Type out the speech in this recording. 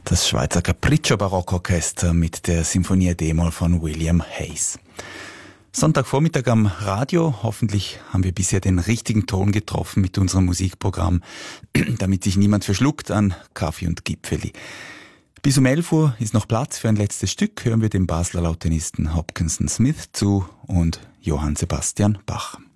Das Schweizer Capriccio-Barockorchester mit der Sinfonie D-Moll von William Hayes. Sonntagvormittag am Radio. Hoffentlich haben wir bisher den richtigen Ton getroffen mit unserem Musikprogramm, damit sich niemand verschluckt an Kaffee und Gipfeli. Bis um 11 Uhr ist noch Platz für ein letztes Stück. Hören wir dem Basler Lautenisten Hopkinson Smith zu und Johann Sebastian Bach.